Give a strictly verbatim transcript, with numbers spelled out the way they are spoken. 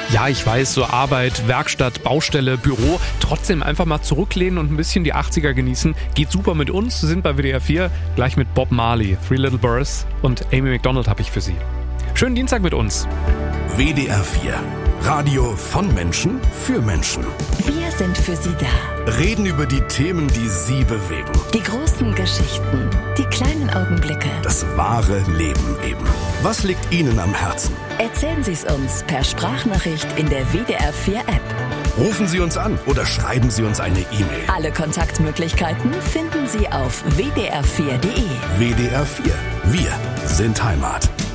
Ja, ich weiß, so Arbeit, Werkstatt, Baustelle, Büro, trotzdem einfach mal zurücklehnen und ein bisschen die achtziger genießen. Geht super mit uns, sind bei W D R vier, gleich mit Bob Marley, Three Little Birds und Amy Macdonald habe ich für Sie. Schönen Dienstag mit uns. W D R vier. Radio von Menschen für Menschen. Wir sind für Sie da. Reden über die Themen, die Sie bewegen. Die großen Geschichten, die kleinen Augenblicke. Das wahre Leben eben. Was liegt Ihnen am Herzen? Erzählen Sie es uns per Sprachnachricht in der W D R vier App. Rufen Sie uns an oder schreiben Sie uns eine E-Mail. Alle Kontaktmöglichkeiten finden Sie auf w d r vier punkt d e. W D R vier. Wir sind Heimat.